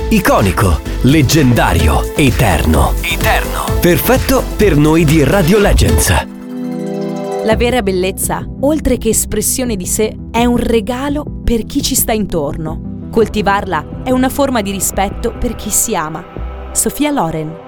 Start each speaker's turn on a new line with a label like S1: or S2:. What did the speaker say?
S1: Iconico, leggendario, eterno. Perfetto per noi di Radio Legends.
S2: La vera bellezza, oltre che espressione di sé, è un regalo per chi ci sta intorno. Coltivarla è una forma di rispetto per chi si ama. Sophia Loren.